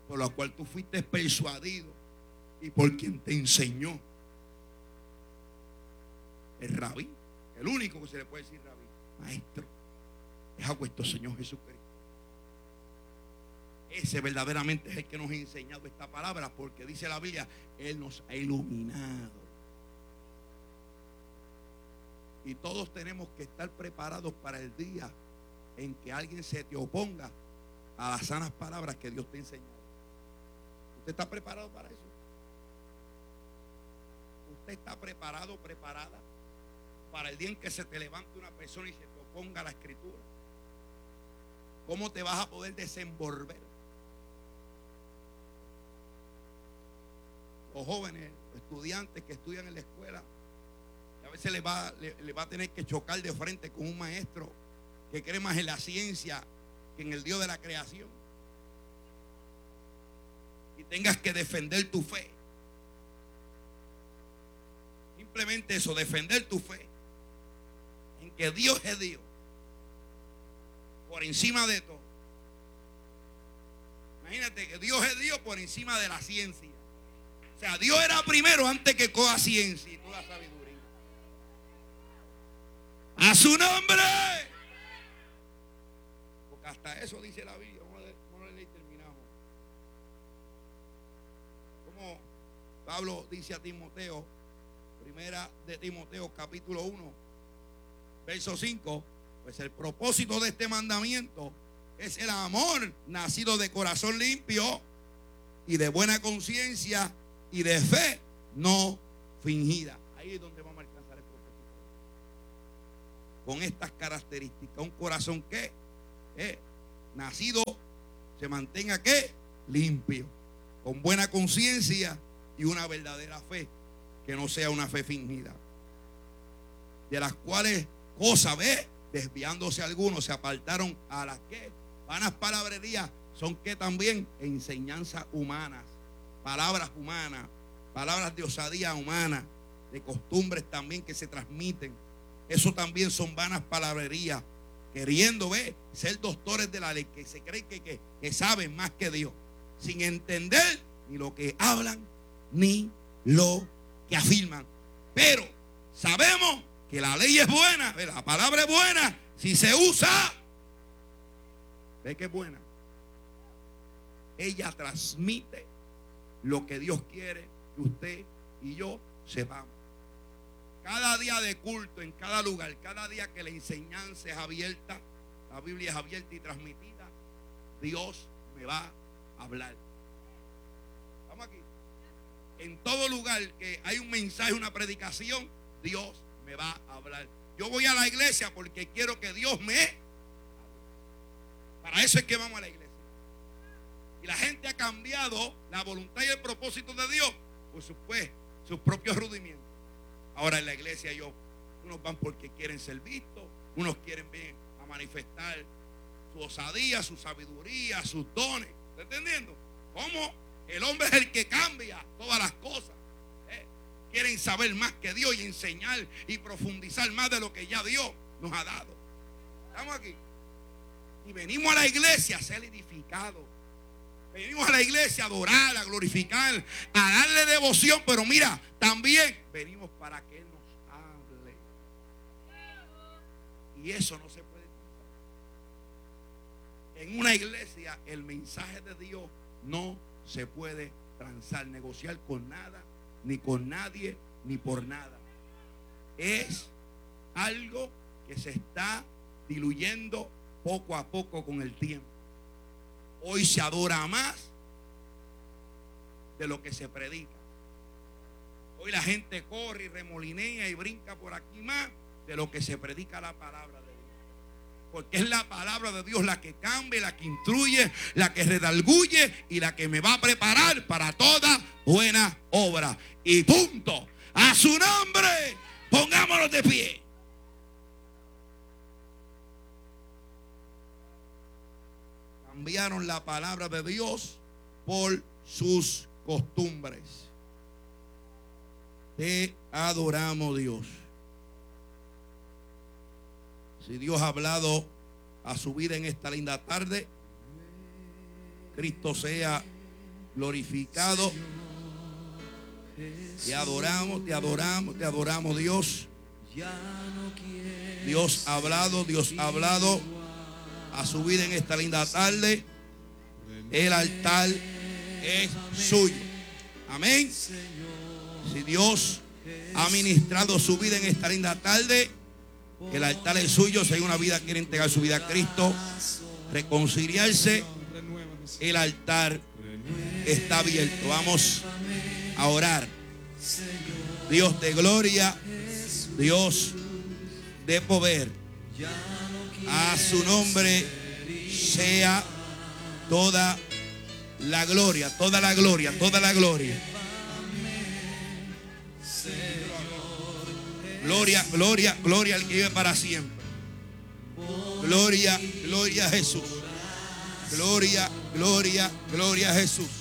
por la cual tú fuiste persuadido y por quien te enseñó. El rabí, el único que se le puede decir rabí, maestro, es a vuestro Señor Jesucristo. Ese verdaderamente es el que nos ha enseñado esta palabra, porque dice la Biblia, Él nos ha iluminado. Y todos tenemos que estar preparados para el día en que alguien se te oponga a las sanas palabras que Dios te ha enseñado. ¿Usted está preparado para eso? ¿Usted está preparado, preparada para el día en que se te levante una persona y se te oponga a la Escritura? ¿Cómo te vas a poder desenvolver? Los jóvenes, los estudiantes que estudian en la escuela, a veces le va a tener que chocar de frente con un maestro que cree más en la ciencia que en el Dios de la creación, y tengas que defender tu fe. Simplemente eso, defender tu fe en que Dios es Dios por encima de todo. Imagínate que Dios es Dios por encima de la ciencia. O sea, Dios era primero antes que toda ciencia y toda sabiduría. ¡A su nombre! Porque hasta eso dice la Biblia. Vamos a leer y terminamos. Como Pablo dice a Timoteo, primera de Timoteo capítulo 1, verso 5, pues el propósito de este mandamiento es el amor nacido de corazón limpio y de buena conciencia y de fe no fingida. Ahí es donde vamos a alcanzar el propósito. Con estas características, un corazón que nacido se mantenga que limpio, con buena conciencia y una verdadera fe, que no sea una fe fingida, de las cuales cosas, desviándose algunos, se apartaron a las que vanas palabrerías, son que también enseñanzas humanas, palabras humanas, palabras de osadía humana, de costumbres también que se transmiten. Eso también son vanas palabrerías, queriendo ser doctores de la ley, que se creen que saben más que Dios, sin entender ni lo que hablan ni lo que afirman. Pero sabemos que la ley es buena, la palabra es buena si se usa. ¿Ve que es buena? Ella transmite lo que Dios quiere que usted y yo sepamos. Cada día de culto, en cada lugar, cada día que la enseñanza es abierta, la Biblia es abierta y transmitida, Dios me va a hablar. Vamos aquí. En todo lugar que hay un mensaje, una predicación, Dios me va a hablar. Yo voy a la iglesia porque quiero que Dios me hable. Para eso es que vamos a la iglesia. Y la gente ha cambiado la voluntad y el propósito de Dios por sus propios rudimientos. Ahora en la iglesia unos van porque quieren ser vistos, unos quieren venir a manifestar su osadía, su sabiduría, sus dones. ¿Está entendiendo? ¿Cómo? El hombre es el que cambia todas las cosas. Quieren saber más que Dios y enseñar y profundizar más de lo que ya Dios nos ha dado. Estamos aquí. Y venimos a la iglesia a ser edificados. Venimos a la iglesia a adorar, a glorificar, a darle devoción. Pero mira, también venimos para que Él nos hable. Y eso no se puede transar. En una iglesia el mensaje de Dios no se puede transar, negociar con nada, ni con nadie, ni por nada. Es algo que se está diluyendo poco a poco con el tiempo. Hoy se adora más de lo que se predica. Hoy la gente corre y remolinea y brinca por aquí más de lo que se predica la palabra de Dios. Porque es la palabra de Dios la que cambia, la que instruye, la que redarguye y la que me va a preparar para toda buena obra. Y punto. A su nombre, pongámonos de pie. Cambiaron la palabra de Dios por sus costumbres. Te adoramos, Dios. Si Dios ha hablado a su vida en esta linda tarde, Cristo sea glorificado. Te adoramos, te adoramos, te adoramos, Dios. Dios ha hablado a su vida en esta linda tarde. El altar es suyo. Amén. Si Dios ha ministrado su vida en esta linda tarde, el altar es suyo. Si hay una vida que quiere entregar su vida a Cristo, reconciliarse, el altar está abierto. Vamos a orar. Dios de gloria, Dios de poder, a su nombre sea toda la gloria, toda la gloria, toda la gloria. Gloria, gloria, gloria al que vive para siempre. Gloria, gloria a Jesús. Gloria, gloria, gloria a Jesús.